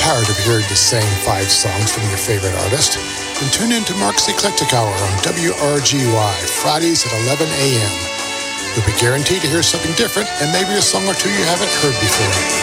tired of hearing the same 5 songs from your favorite artist? Then tune in to Mark's Eclectic Hour on WRGY, Fridays at 11 a.m. You'll be guaranteed to hear something different and maybe a song or two you haven't heard before.